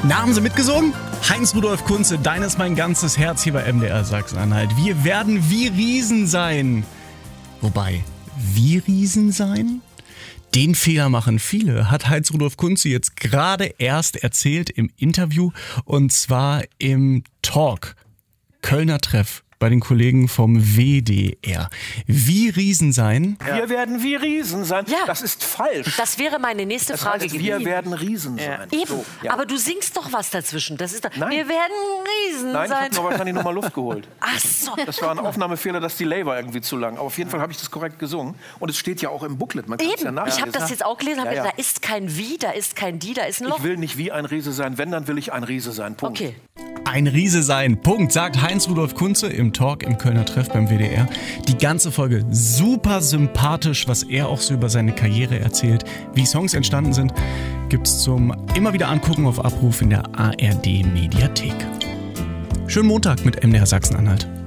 Na, haben Sie mitgesungen? Heinz-Rudolf Kunze, dein ist mein ganzes Herz hier bei MDR Sachsen-Anhalt. Wir werden wie Riesen sein. Wobei, wie Riesen sein? Den Fehler machen viele, hat Heinz-Rudolf Kunze jetzt gerade erst erzählt im Interview. Und zwar im Talk, Kölner Treff. Bei den Kollegen vom WDR. Wie Riesen sein? Wir werden wie Riesen sein. Ja. Das ist falsch. Das wäre meine nächste Frage gewesen. Wir werden Riesen sein. Eben, So, ja. aber du singst doch was dazwischen. Das ist doch, Nein. wir werden Riesen Nein, ich sein. habe wahrscheinlich nochmal Luft geholt. Ach so. Das war ein Aufnahmefehler, das Delay war irgendwie zu lang. Aber auf jeden Fall habe ich das korrekt gesungen. Und es steht ja auch im Booklet. Man kann es ja Eben, nachlesen. ich habe das jetzt auch gelesen. Ja. Da ist kein Wie, da ist kein Die, da ist ein Loch. Ich will nicht wie ein Riese sein. Wenn, dann will ich ein Riese sein. Punkt. Okay. Ein Riese sein, Punkt, sagt Heinz-Rudolf Kunze im Talk im Kölner Treff beim WDR. Die ganze Folge super sympathisch, was er auch so über seine Karriere erzählt, wie Songs entstanden sind, gibt's zum immer wieder angucken auf Abruf in der ARD Mediathek. Schönen Montag mit MDR Sachsen-Anhalt.